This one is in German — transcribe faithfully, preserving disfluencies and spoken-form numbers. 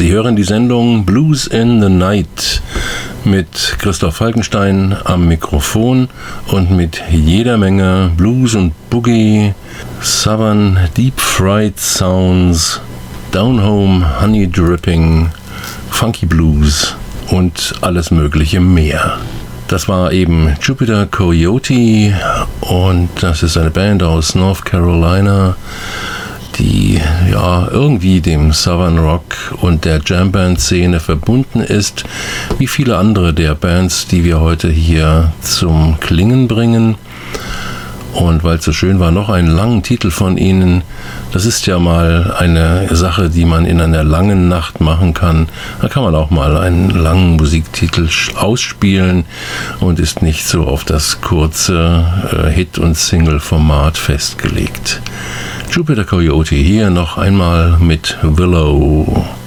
Sie hören die Sendung Blues in the Night mit Christoph Falkenstein am Mikrofon und mit jeder Menge Blues und Boogie, Southern Deep Fried Sounds, Down Home Honey Dripping, Funky Blues und alles mögliche mehr. Das war eben Jupiter Coyote und das ist eine Band aus North Carolina, die ja irgendwie dem Southern Rock und der Jamband-Szene verbunden ist, wie viele andere der Bands, die wir heute hier zum Klingen bringen. Und weil es so schön war, noch einen langen Titel von ihnen. Das ist ja mal eine Sache, die man in einer langen Nacht machen kann. Da kann man auch mal einen langen Musiktitel ausspielen und ist nicht so auf das kurze äh, Hit- und Single-Format festgelegt. Jupiter Coyote hier noch einmal mit Willow.